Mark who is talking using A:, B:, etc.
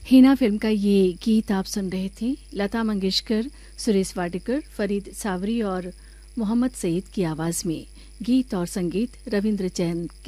A: Hina film का ये गीत आप सुन रहे थे। लता मंगेशकर, सुरेश वाडकर, फरीद सावरी और मोहम्मद सईद की आवाज में। गीत और संगीत रविंद्र जैन के